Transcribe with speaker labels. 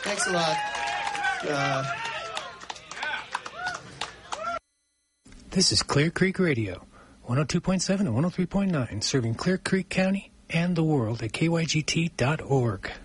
Speaker 1: Thanks a lot.
Speaker 2: This is Clear Creek Radio, 102.7 and 103.9, serving Clear Creek County and the world at kygt.org.